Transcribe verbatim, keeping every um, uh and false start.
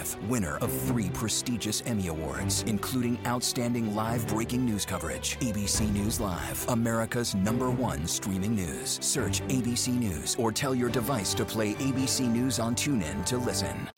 Live, winner of three prestigious Emmy Awards, including Outstanding Live Breaking News Coverage. A B C News Live, America's number one streaming news. Search A B C News or tell your device to play A B C News on TuneIn to listen.